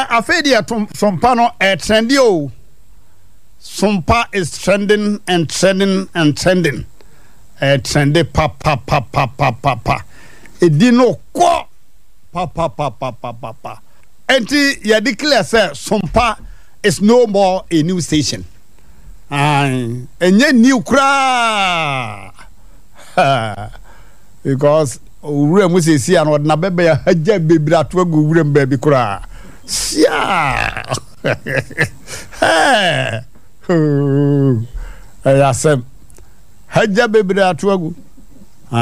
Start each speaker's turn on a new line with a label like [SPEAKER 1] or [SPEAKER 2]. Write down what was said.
[SPEAKER 1] afedi sompa no trendy o. Sompa is trending and trending and trending. Trendy pa. Edino ko pa. Enti ya declare say Sompa is no more a new station. Enye new kra. Because ure mu sesi an odna bebe ya haja bebri ato agu ure mbabi kra. Sia. Ayasem haja bebri ato agu